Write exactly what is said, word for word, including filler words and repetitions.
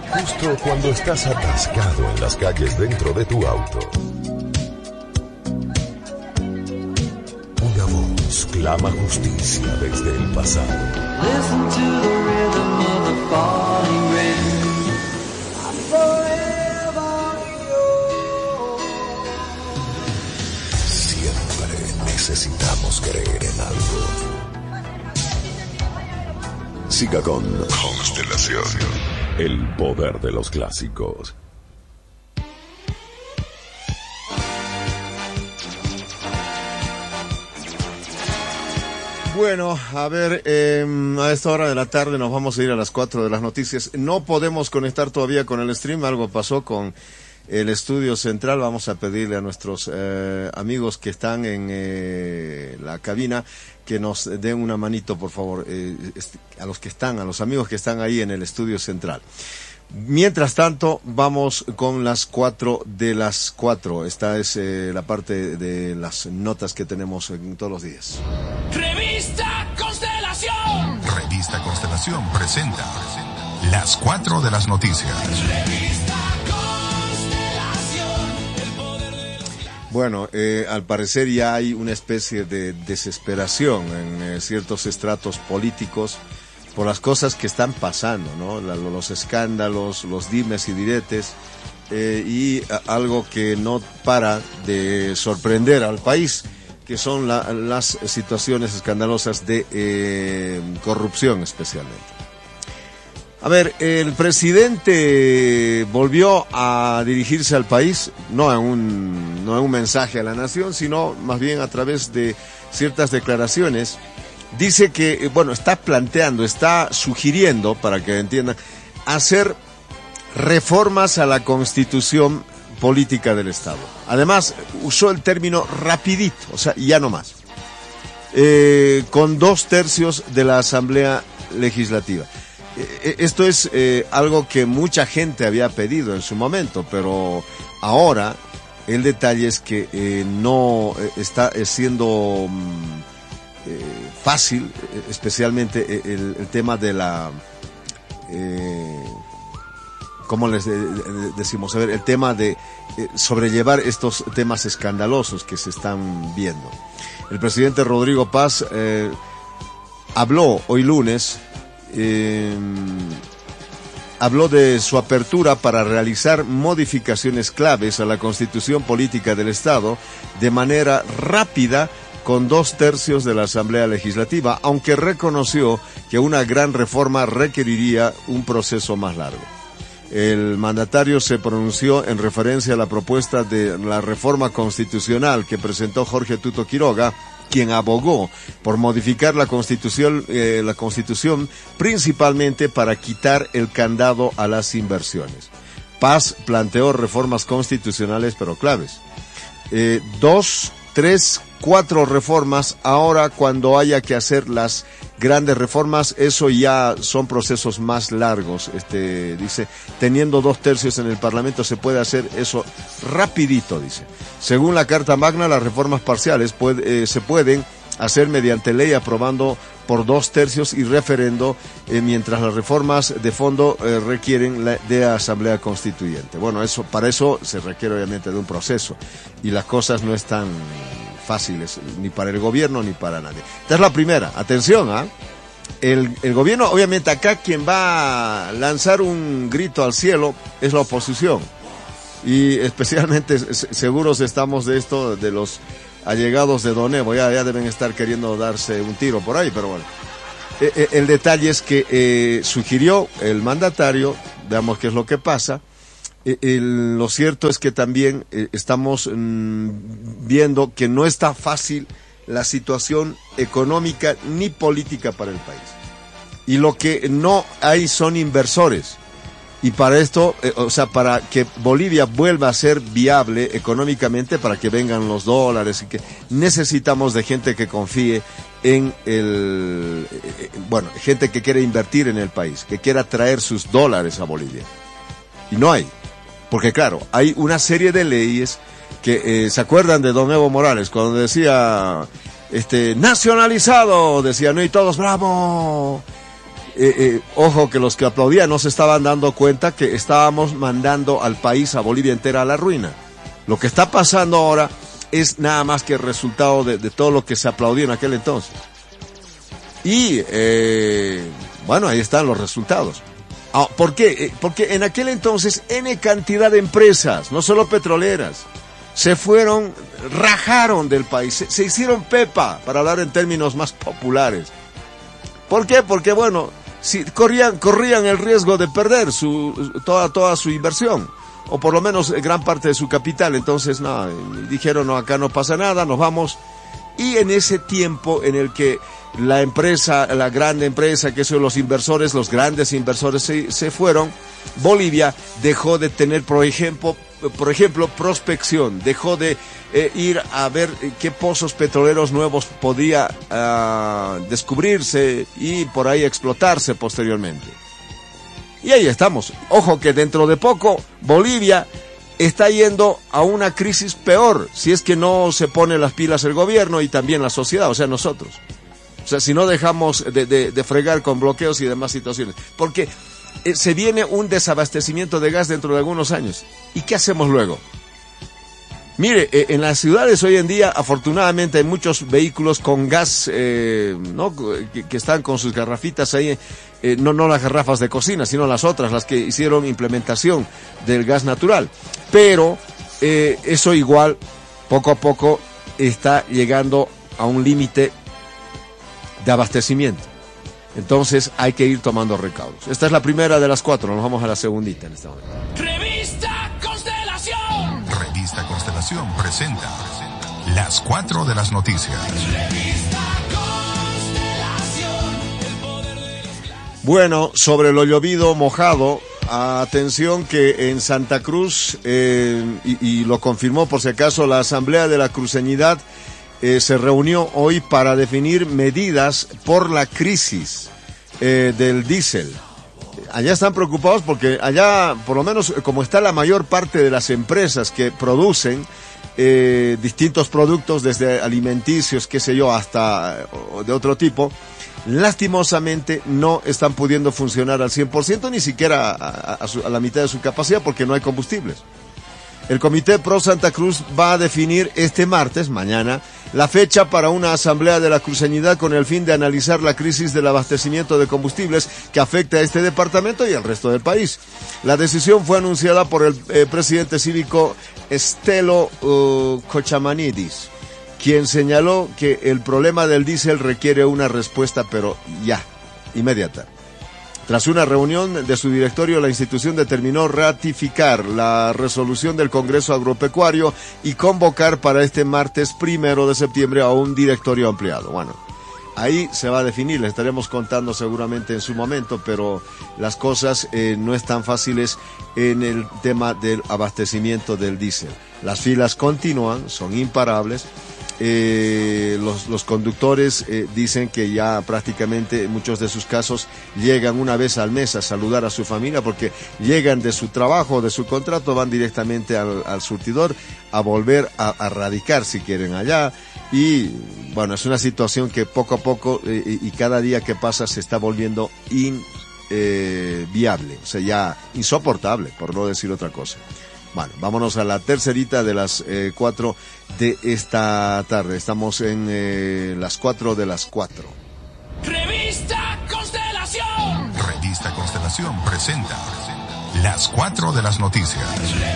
Justo cuando estás atascado en las calles dentro de tu auto, una voz clama justicia desde el pasado. Listen to the rhythm of the falling rain. I'm forever yours. Siempre necesitamos creer en algo. Siga con Constelación. El poder de los clásicos. Bueno, a ver, eh, a esta hora de la tarde nos vamos a ir a las cuatro de las noticias. No podemos conectar todavía con el stream, algo pasó con el estudio central. Vamos a pedirle a nuestros eh, amigos que están en eh, la cabina que nos den una manito, por favor, eh, a los que están, a los amigos que están ahí en el estudio central. Mientras tanto, vamos con las cuatro de las cuatro. Esta es eh, la parte de las notas que tenemos en todos los días. Revista Constelación. Revista Constelación presenta las cuatro de las noticias. Bueno, eh, al parecer ya hay una especie de desesperación en eh, ciertos estratos políticos por las cosas que están pasando, ¿no? La, los escándalos, los dimes y diretes, eh, y a, algo que no para de sorprender al país, que son la, las situaciones escandalosas de eh, corrupción especialmente. A ver, el presidente volvió a dirigirse al país, no en un, no en un mensaje a la nación, sino más bien a través de ciertas declaraciones. Dice que, bueno, está planteando, está sugiriendo, para que entiendan, hacer reformas a la Constitución política del Estado. Además, usó el término rapidito, o sea, ya no más. Eh, con dos tercios de la Asamblea Legislativa. Eh, esto es eh, algo que mucha gente había pedido en su momento, pero ahora el detalle es que eh, no eh, está siendo eh, fácil, especialmente el, el tema de la... Eh, ¿Cómo les decimos? A ver, el tema de eh, sobrellevar estos temas escandalosos que se están viendo. El presidente Rodrigo Paz eh, habló hoy lunes, eh, habló de su apertura para realizar modificaciones claves a la Constitución Política del Estado de manera rápida con dos tercios de la Asamblea Legislativa, aunque reconoció que una gran reforma requeriría un proceso más largo. El mandatario se pronunció en referencia a la propuesta de la reforma constitucional que presentó Jorge Tuto Quiroga, quien abogó por modificar la Constitución, eh, la Constitución principalmente para quitar el candado a las inversiones. Paz planteó reformas constitucionales pero claves. Eh, dos, tres, cuatro reformas. Ahora, cuando haya que hacer las grandes reformas, eso ya son procesos más largos. Este, dice, teniendo dos tercios en el Parlamento se puede hacer eso rapidito, dice. Según la Carta Magna, las reformas parciales puede, eh, se pueden hacer mediante ley aprobando por dos tercios y referendo, eh, mientras las reformas de fondo eh, requieren la, de Asamblea Constituyente. Bueno, eso, para eso se requiere obviamente de un proceso y las cosas no están fáciles, ni para el gobierno ni para nadie. Esta es la primera, atención, ¿ah? ¿eh? El, el gobierno, obviamente acá quien va a lanzar un grito al cielo es la oposición. Y especialmente seguros estamos de esto, de los allegados de Don Evo, ya, ya deben estar queriendo darse un tiro por ahí, pero bueno. Eh, eh, el detalle es que eh, sugirió el mandatario, veamos qué es lo que pasa. El, lo cierto es que también eh, estamos mm, viendo que no está fácil la situación económica ni política para el país. Y lo que no hay son inversores. Y para esto, eh, o sea, para que Bolivia vuelva a ser viable económicamente, para que vengan los dólares, y que necesitamos de gente que confíe en el... Eh, bueno, gente que quiera invertir en el país, que quiera traer sus dólares a Bolivia. Y no hay. Porque claro, hay una serie de leyes que, eh, ¿se acuerdan de Don Evo Morales? Cuando decía, este, nacionalizado, decía, no, y todos, bravo. eh, eh, ojo que los que aplaudían no se estaban dando cuenta que estábamos mandando al país, a Bolivia entera, a la ruina. Lo que está pasando ahora es nada más que el resultado de, de todo lo que se aplaudió en aquel entonces. Y, eh, bueno, ahí están los resultados. Ah, ¿por qué? Porque en aquel entonces, N cantidad de empresas, no solo petroleras, se fueron, rajaron del país, se, se hicieron pepa, para hablar en términos más populares. ¿Por qué? Porque, bueno, si corrían, corrían el riesgo de perder su, toda, toda su inversión, o por lo menos gran parte de su capital. Entonces, no, dijeron, no, acá no pasa nada, nos vamos. Y en ese tiempo en el que la empresa, la grande empresa, que son los inversores, los grandes inversores se, se fueron, Bolivia dejó de tener, por ejemplo, por ejemplo, prospección, dejó de eh, ir a ver qué pozos petroleros nuevos podía uh, descubrirse y por ahí explotarse posteriormente. Y ahí estamos. Ojo que dentro de poco Bolivia está yendo a una crisis peor, si es que no se pone las pilas el gobierno y también la sociedad, o sea, nosotros. O sea, si no dejamos de, de, de fregar con bloqueos y demás situaciones. Porque eh, se viene un desabastecimiento de gas dentro de algunos años. ¿Y qué hacemos luego? Mire, eh, en las ciudades hoy en día, afortunadamente, hay muchos vehículos con gas, eh, ¿no? Que, que están con sus garrafitas ahí, eh, no, no las garrafas de cocina, sino las otras, las que hicieron implementación del gas natural. Pero eh, eso igual, poco a poco, está llegando a un límite de abastecimiento. Entonces hay que ir tomando recaudos. Esta es la primera de las cuatro, nos vamos a la segundita en este momento. Revista Constelación. Revista Constelación presenta las cuatro de las noticias. Revista Constelación. El poder de los clásicos. Bueno, sobre lo llovido mojado, atención que en Santa Cruz, eh, y, y lo confirmó por si acaso la Asamblea de la Cruceñidad, Eh, se reunió hoy para definir medidas por la crisis eh, del diésel. Allá están preocupados porque allá, por lo menos como está la mayor parte de las empresas que producen eh, distintos productos, desde alimenticios, qué sé yo, hasta eh, de otro tipo, lastimosamente no están pudiendo funcionar al cien por ciento, ni siquiera a, a, su, a la mitad de su capacidad, porque no hay combustibles. El Comité Pro Santa Cruz va a definir este martes, mañana, la fecha para una asamblea de la cruceñidad con el fin de analizar la crisis del abastecimiento de combustibles que afecta a este departamento y al resto del país. La decisión fue anunciada por el eh, presidente cívico Estelo uh, Cochamanidis, quien señaló que el problema del diésel requiere una respuesta, pero ya, inmediata. Tras una reunión de su directorio, la institución determinó ratificar la resolución del Congreso Agropecuario y convocar para este martes primero de septiembre a un directorio ampliado. Bueno, ahí se va a definir, les estaremos contando seguramente en su momento, pero las cosas eh, no están fáciles en el tema del abastecimiento del diésel. Las filas continúan, son imparables. Eh, los, los conductores eh, dicen que ya prácticamente en muchos de sus casos llegan una vez al mes a saludar a su familia, porque llegan de su trabajo, de su contrato, van directamente al, al surtidor a volver a, a radicar si quieren allá. Y bueno, es una situación que poco a poco eh, y cada día que pasa se está volviendo inviable, eh, o sea, ya insoportable, por no decir otra cosa. Bueno, vámonos a la tercerita de las eh, cuatro de esta tarde. Estamos en eh, las cuatro de las cuatro. Revista Constelación. Revista Constelación presenta las cuatro de las noticias.